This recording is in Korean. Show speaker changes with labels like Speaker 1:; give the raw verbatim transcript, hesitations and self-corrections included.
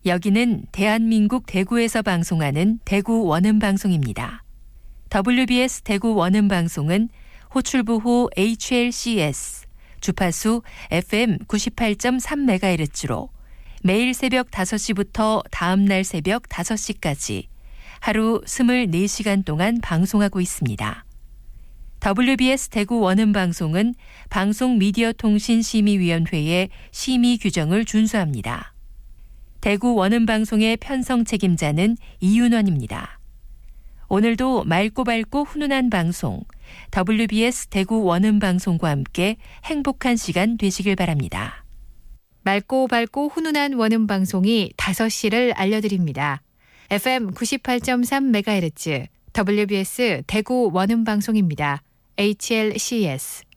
Speaker 1: 여기는 대한민국 대구에서 방송하는 대구 원음방송입니다. 더블유비에스 대구 원음방송은 호출부호 에이치엘씨에스, 주파수 에프엠 구십팔 점 삼 메가헤르츠로 매일 새벽 다섯 시부터 다음날 새벽 다섯 시까지 하루 이십사 시간 동안 방송하고 있습니다. 더블유비에스 대구 원음방송은 방송미디어통신심의위원회의 심의 규정을 준수합니다. 대구 원음방송의 편성 책임자는 이윤원입니다. 오늘도 맑고 밝고 훈훈한 방송, 더블유비에스 대구 원음방송과 함께 행복한 시간 되시길 바랍니다.
Speaker 2: 맑고 밝고 훈훈한 원음방송이 다섯 시를 알려드립니다. 에프엠 구십팔 점 삼 메가헤르츠 더블유비에스 대구 원음방송입니다. 에이치엘씨에스